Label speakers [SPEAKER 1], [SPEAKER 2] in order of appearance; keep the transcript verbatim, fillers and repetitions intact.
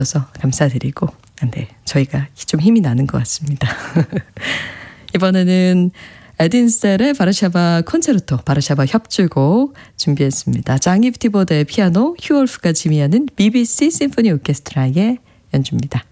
[SPEAKER 1] 주셔서 감사드리고 네, 저희가 좀 힘이 나는 것 같습니다. 이번에는 에딘셀의 바르샤바 콘체르토, 바르샤바 협주곡 준비했습니다. 장 이프티보드의 피아노, 휴 월프가 지휘하는 비비씨 심포니 오케스트라의 연주입니다.